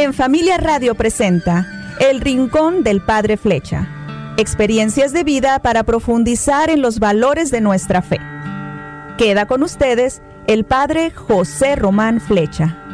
En Familia Radio presenta El Rincón del Padre Flecha. Experiencias de vida para profundizar en los valores de nuestra fe. Queda con ustedes el Padre José Román Flecha.